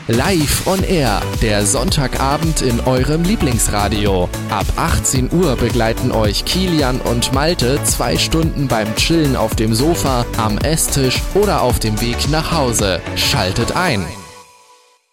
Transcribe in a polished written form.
Live on Air, der Sonntagabend in eurem Lieblingsradio. Ab 18 Uhr begleiten euch Kilian und Malte 2 Stunden beim Chillen auf dem Sofa, am Esstisch oder auf dem Weg nach Hause. Schaltet ein!